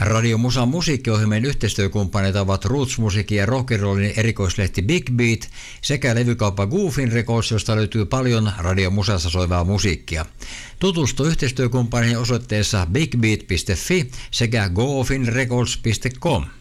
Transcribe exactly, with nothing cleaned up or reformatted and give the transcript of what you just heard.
Radio Musan musiikkiohjelmien yhteistyökumppaneita ovat Roots-musiikin ja rock'n'rollin erikoislehti Big Beat sekä levykauppa Goofin Records, josta löytyy paljon Radio Musassa soivaa musiikkia. Tutustu yhteistyökumppaneihin osoitteessa bigbeat piste fi sekä goofinrecords piste com.